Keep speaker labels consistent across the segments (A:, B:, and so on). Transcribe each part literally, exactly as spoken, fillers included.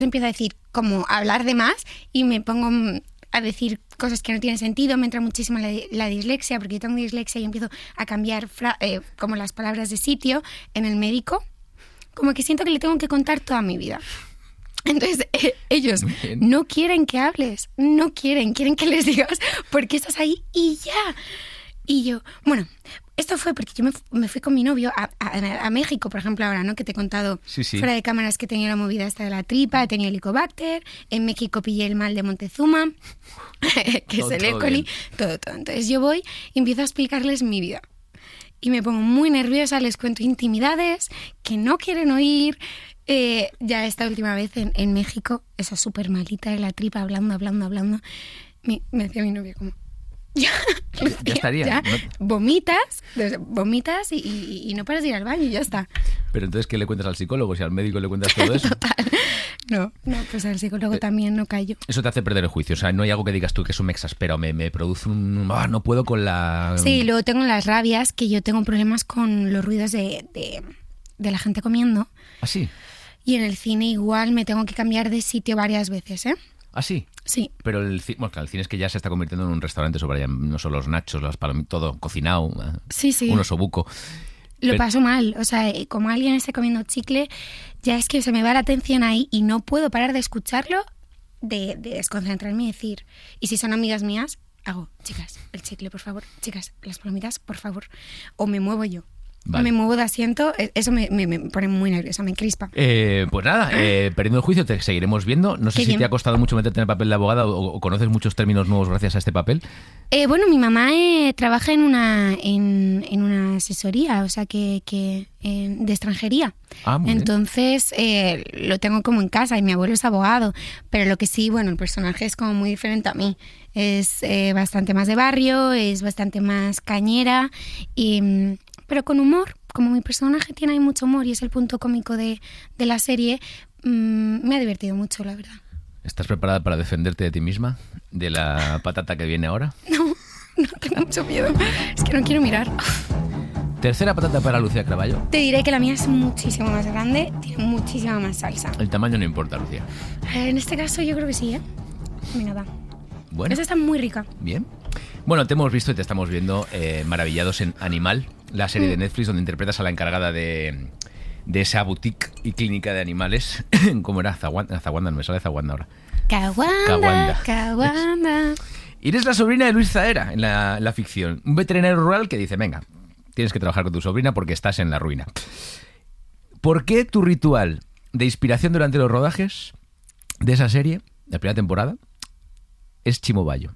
A: Empiezo a decir, como a hablar de más y me pongo a decir cosas que no tienen sentido. Me entra muchísimo la, la dislexia, porque yo tengo dislexia y empiezo a cambiar fra- eh, como las palabras de sitio en el médico. Como que siento que le tengo que contar toda mi vida. Entonces eh, ellos no quieren que hables, no quieren, quieren que les digas por qué estás ahí y ya. Y yo, bueno, esto fue porque yo me, me fui con mi novio a, a, a México, por ejemplo, ahora, ¿no? Que te he contado
B: sí, sí.
A: fuera de cámaras que tenía la movida esta de la tripa, tenía Helicobacter, en México pillé el mal de Montezuma, que todo, es el E. coli, todo, todo. Entonces yo voy y empiezo a explicarles mi vida. Y me pongo muy nerviosa, les cuento intimidades que no quieren oír. Eh, ya esta última vez en, en México, esa súper malita de la tripa, hablando, hablando, hablando, me, me decía mi novio como... Ya,
B: ya estaría.
A: Ya,
B: ¿no?
A: vomitas, vomitas y, y, y no paras de ir al baño y ya está.
B: Pero entonces, ¿qué le cuentas al psicólogo? Si al médico le cuentas todo eso.
A: Total. No, no, pues al psicólogo eh, también no callo.
B: Eso te hace perder el juicio. O sea, no hay algo que digas tú que eso me exaspera o me, me produce un... Ah, no puedo con la...
A: Sí, luego tengo las rabias, que yo tengo problemas con los ruidos de, de, de la gente comiendo.
B: ¿Ah, sí?
A: Y en el cine igual me tengo que cambiar de sitio varias veces, ¿eh?
B: ¿Ah, sí?
A: Sí.
B: Pero el, bueno, claro, el cine es que ya se está convirtiendo en un restaurante sobre no solo los nachos, las palomitas, todo cocinado,
A: sí, sí.
B: un osobuco.
A: Lo
B: Pero...
A: paso mal, o sea, como alguien esté comiendo chicle, ya es que se me va la atención ahí y no puedo parar de escucharlo, de, de desconcentrarme y decir, y si son amigas mías, hago, chicas, el chicle, por favor, chicas, las palomitas, por favor, o me muevo yo. Vale. Me muevo de asiento, eso me, me, me pone muy nerviosa, me crispa.
B: Eh, pues nada, eh, perdiendo el juicio te seguiremos viendo. No sé
A: Qué
B: si
A: bien.
B: te ha costado mucho meterte en el papel de abogada o, o conoces muchos términos nuevos gracias a este papel.
A: Eh, bueno, mi mamá eh, trabaja en una en, en una asesoría, o sea, que, que eh, de extranjería.
B: Ah, muy
A: Entonces eh, lo tengo como en casa y mi abuelo es abogado, pero lo que sí, bueno, el personaje es como muy diferente a mí. Es eh, bastante más de barrio, es bastante más cañera y... pero con humor, como mi personaje tiene ahí mucho humor y es el punto cómico de, de la serie, mmm, me ha divertido mucho, la verdad.
B: ¿Estás preparada para defenderte de ti misma? ¿De la patata que viene ahora?
A: No, no tengo mucho miedo, es que no quiero mirar.
B: Tercera patata para Lucía Caraballo.
A: Te diré que la mía es muchísimo más grande, tiene muchísima más salsa.
B: El tamaño no importa, Lucía.
A: En este caso yo creo que sí, ¿eh? Mira, va.
B: Bueno.
A: Esa está muy rica.
B: Bien. Bueno, te hemos visto y te estamos viendo eh, maravillados en Animal, la serie de Netflix donde interpretas a la encargada de, de esa boutique y clínica de animales. ¿Cómo era? Zaguanda, Zaguanda no me sale Zaguanda ahora.
A: Caguanda, Caguanda.
B: Y eres la sobrina de Luis Zahera en la, la ficción. Un veterinario rural que dice, venga, tienes que trabajar con tu sobrina porque estás en la ruina. ¿Por qué tu ritual de inspiración durante los rodajes de esa serie, de la primera temporada, es Chimobayo?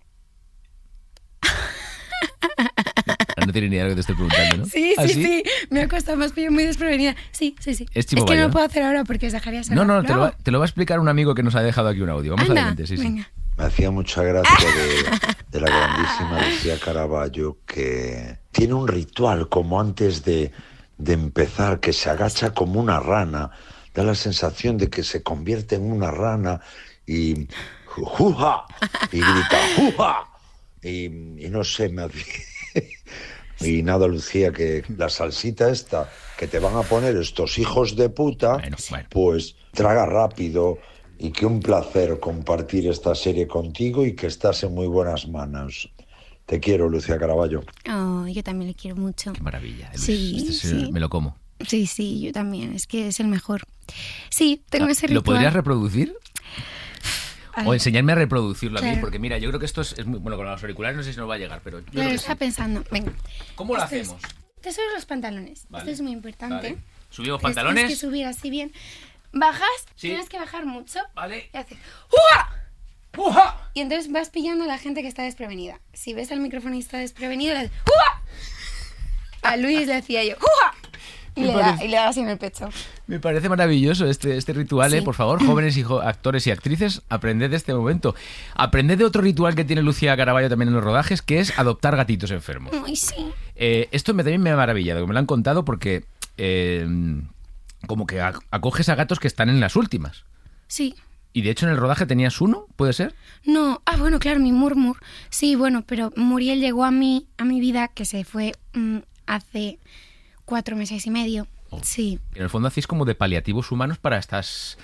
B: No tienes ni idea de lo que te estoy preguntando, ¿no?
A: Sí,
B: ¿Ah,
A: sí,
B: sí,
A: sí. Me ha costado más, pillo muy desprevenida. Sí, sí, sí.
B: Es,
A: es que no lo puedo hacer ahora porque os dejaría sola.
B: No, no, te lo, va, te lo va a explicar un amigo que nos ha dejado aquí un audio. Vamos
A: Anda,
B: adelante, sí,
A: venga.
B: sí.
C: Me hacía mucha gracia de, de la grandísima Lucía Caraballo, que tiene un ritual como antes de, de empezar, que se agacha como una rana. Da la sensación de que se convierte en una rana y... ¡Juja! Y grita ¡Juja! Y, y no sé, me hacía... Y nada, Lucía, que la salsita esta que te van a poner estos hijos de puta,
B: bueno, bueno.
C: pues traga rápido y que un placer compartir esta serie contigo y que estás en muy buenas manos. Te quiero, Lucía Caraballo.
A: Oh, yo también le quiero mucho.
B: Qué maravilla.
A: Sí,
B: este es,
A: sí.
B: Me lo como.
A: Sí, sí, yo también. Es que es el mejor. Sí, tengo
B: no,
A: ese ritual.
B: ¿Lo podrías reproducir?
A: Ay.
B: O enseñarme a reproducirlo
A: Claro.
B: a mí, porque mira, yo creo que esto es, es muy bueno con los auriculares, no sé si nos va a llegar, pero yo
A: Claro,
B: creo que
A: estaba
B: sí.
A: pensando. Venga.
B: ¿Cómo lo
A: Esto es-
B: hacemos?
A: Te subes los pantalones.
B: Vale.
A: Esto es muy importante.
B: Vale. Subimos
A: Tienes-
B: pantalones.
A: Tienes que subir así bien. Bajas,
B: Sí.
A: tienes que bajar mucho.
B: Vale.
A: Y haces ¡Uah!
B: ¡Puja!
A: Y entonces vas pillando a la gente que está desprevenida. Si ves al microfonista desprevenido, le haces ¡Uah! A Luis le decía yo ¡Uah! Y
B: Me
A: le, da,
B: parece-
A: y le da así en el pecho.
B: Me parece maravilloso este, este ritual,
A: Sí.
B: ¿eh? Por favor, jóvenes y jo- actores y actrices, aprended de este momento. Aprended de otro ritual que tiene Lucía Caraballo también en los rodajes, que es adoptar gatitos enfermos.
A: Ay, sí.
B: Eh, esto me, también me ha maravillado, me lo han contado porque eh, como que ac- acoges a gatos que están en las últimas.
A: Sí.
B: Y de hecho en el rodaje tenías uno, ¿puede ser?
A: No, ah, bueno, claro, mi Murmur. Sí, bueno, pero Muriel llegó a mí, a mi vida, que se fue mm, hace cuatro meses y medio.
B: Oh.
A: Sí.
B: En el fondo hacéis como de paliativos humanos para estas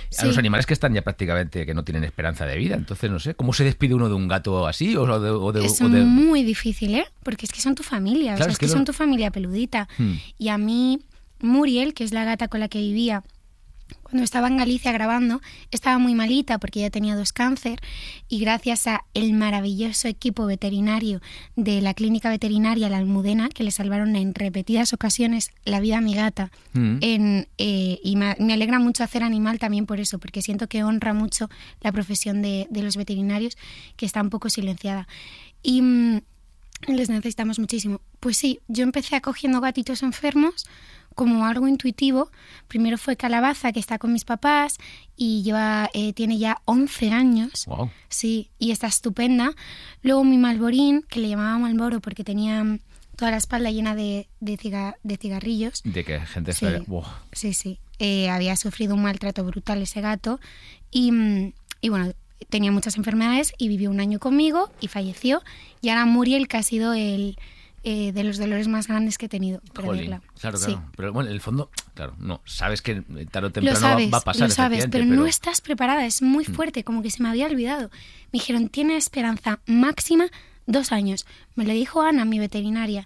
B: a los animales que están ya prácticamente, que no tienen esperanza de vida. Entonces, no sé, ¿cómo se despide uno de un gato así? O de, o de,
A: es
B: o de...
A: muy difícil, ¿eh? Porque es que son tu familia,
B: Claro,
A: o sea,
B: es
A: es que,
B: que
A: son
B: lo-
A: tu familia peludita.
B: Hmm.
A: Y a mí, Muriel, que es la gata con la que vivía, cuando estaba en Galicia grabando, estaba muy malita porque ella tenía dos cáncer y gracias a el maravilloso equipo veterinario de la clínica veterinaria La Almudena, que le salvaron en repetidas ocasiones la vida a mi gata,
B: Mm.
A: en, eh, y me, me alegra mucho hacer animal también por eso, porque siento que honra mucho la profesión de, de los veterinarios, que está un poco silenciada. Y mm, les necesitamos muchísimo. Pues sí, yo empecé acogiendo gatitos enfermos como algo intuitivo. Primero fue Calabaza, que está con mis papás y lleva, eh, tiene ya once años.
B: Wow.
A: Sí, y está estupenda. Luego mi Malborín, que le llamaba Malboro porque tenía mm, toda la espalda llena de, de, ciga- de cigarrillos.
B: De que gente
A: Sí,
B: está... Wow.
A: sí, sí. Eh, había sufrido un maltrato brutal ese gato y, mm, y bueno, tenía muchas enfermedades y vivió un año conmigo y falleció. Y ahora Muriel, que ha sido el eh, de los dolores más grandes que he tenido, perderla.
B: Jolín. Claro,
A: Sí.
B: claro. Pero bueno, en el fondo, claro, no. Sabes que tarde o
A: Lo
B: temprano va-
A: sabes,
B: va a pasar,
A: lo sabes, pero,
B: efectivamente,
A: no estás preparada, es muy fuerte, como que se me había olvidado. Me dijeron, tiene esperanza máxima dos años. Me lo dijo Ana, mi veterinaria.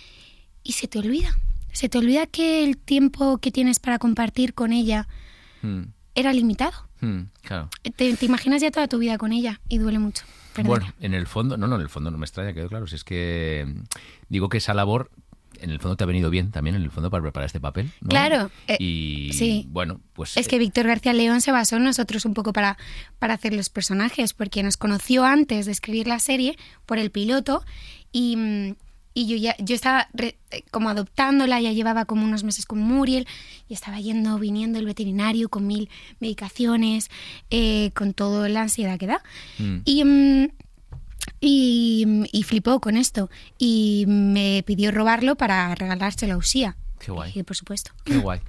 A: Y se te olvida, se te olvida que el tiempo que tienes para compartir con ella
B: Mm,
A: era limitado.
B: mm, claro.
A: Te, te imaginas ya toda tu vida con ella y duele mucho perderla.
B: Bueno, en el fondo, no, no, en el fondo no me extraña, quedó claro. Si es que mm, digo que esa labor, en el fondo te ha venido bien también, en el fondo, para preparar este papel, ¿no?
A: Claro, eh,
B: y
A: sí.
B: bueno, pues...
A: Es
B: eh,
A: que Víctor García León se basó en nosotros un poco para, para hacer los personajes, porque nos conoció antes de escribir la serie por el piloto y, mm, y yo ya yo estaba re- eh, como adoptándola, ya llevaba como unos meses con Muriel y estaba yendo, viniendo el veterinario con mil medicaciones, eh, con toda la ansiedad que da.
B: mm,
A: Y... mm, y, y flipó con esto y me pidió robarlo para regalárselo a Usía.
B: Qué guay.
A: Y por supuesto.
B: Qué guay.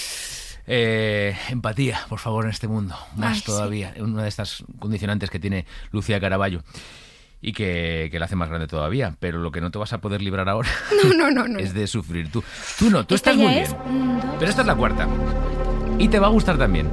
B: Eh, empatía, por favor, en este mundo. Más
A: Ay, sí.
B: todavía. Una de estas condicionantes que tiene Lucía Caraballo. Y que, que la hace más grande todavía. Pero lo que no te vas a poder librar ahora
A: No, no, no, no.
B: es de sufrir tú. Tú no, tú
A: Esta
B: estás
A: ya
B: muy
A: es
B: bien.
A: un, dos.
B: Pero esta es la cuarta. Y te va a gustar también.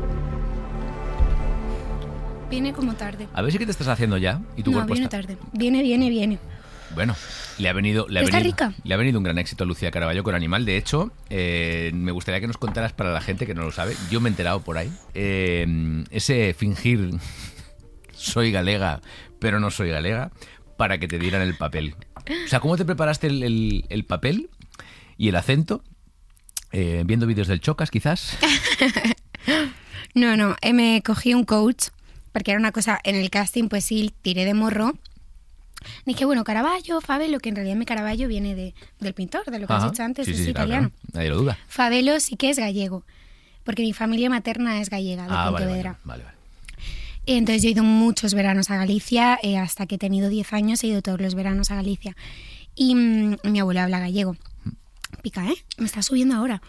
A: Viene como tarde.
B: A ver si que te estás haciendo ya. Y tu
A: No,
B: cuerpo
A: viene
B: está.
A: tarde. Viene, viene, viene.
B: Bueno, le ha venido, le ha
A: Está
B: venido,
A: rica.
B: le ha venido un gran éxito a Lucía Caraballo con Animal. De hecho, eh, me gustaría que nos contaras para la gente que no lo sabe. Yo me he enterado por ahí. eh, ese fingir soy galega, pero no soy galega, para que te dieran el papel. O sea, ¿cómo te preparaste el, el- el papel y el acento? Eh, viendo vídeos del Chocas, quizás.
A: No, no, eh, me cogí un coach, porque era una cosa, en el casting pues sí, tiré de morro. Dije, bueno, Caravaggio, Fabelo, que en realidad mi Caravaggio viene de, del pintor, de lo que
B: Ajá.
A: has dicho antes,
B: Sí,
A: es
B: sí, claro,
A: italiano.
B: claro. Nadie lo duda.
A: Fabelo sí que es gallego, porque mi familia materna es gallega, de
B: Ah, vale,
A: Pontevedra.
B: vale, vale, vale.
A: Y entonces yo he ido muchos veranos a Galicia, eh, hasta que he tenido diez años he ido todos los veranos a Galicia. Y mm, mi abuelo habla gallego. Pica, ¿eh? Me está subiendo ahora.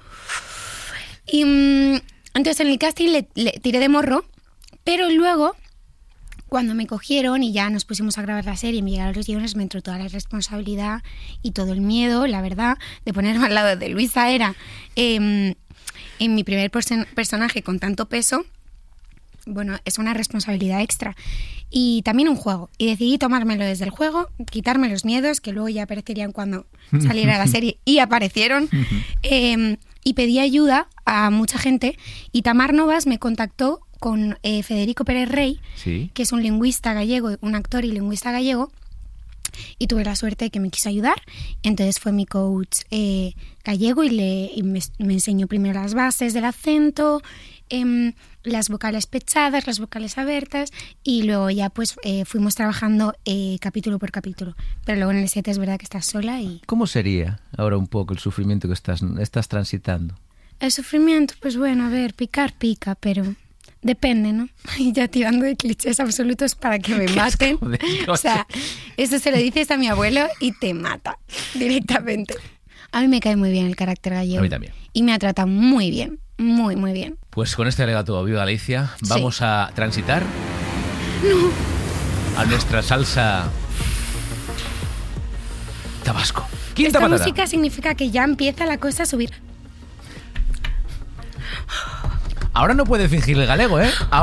A: Y mm, entonces en el casting le, le tiré de morro, pero luego, cuando me cogieron y ya nos pusimos a grabar la serie y me llegaron los guiones, me entró toda la responsabilidad y todo el miedo, la verdad, de ponerme al lado de Luisa Era eh, en mi primer person- personaje con tanto peso. Bueno, es una responsabilidad extra y también un juego. Y decidí tomármelo desde el juego, quitarme los miedos, que luego ya aparecerían cuando saliera la serie, y aparecieron. eh, y pedí ayuda a mucha gente. Y Tamar Novas me contactó con eh, Federico Pérez Rey,
B: Sí.
A: que es un lingüista gallego, un actor y lingüista gallego. Y tuve la suerte de que me quiso ayudar. Entonces fue mi coach eh, gallego y, le, y me, me enseñó primero las bases del acento, em, las vocales pechadas, las vocales abiertas, y luego ya pues eh, fuimos trabajando eh, capítulo por capítulo. Pero luego en el set es verdad que estás sola y...
B: ¿Cómo sería ahora un poco el sufrimiento que estás, estás transitando?
A: El sufrimiento, pues bueno, a ver, picar pica, pero... Depende, ¿no? Y ya tirando de clichés absolutos para que me maten.
B: asco de
A: O sea, eso se lo dices a mi abuelo y te mata directamente. A mí me cae muy bien el carácter gallego.
B: A mí también.
A: Y me ha tratado muy bien, muy, muy bien.
B: Pues con este alegato a Viva Galicia
A: Sí.
B: vamos a transitar a nuestra salsa Tabasco. Quinta
A: Esta
B: patata.
A: música significa que ya empieza la cosa a subir.
B: Ahora no puede fingir el galego, ¿eh?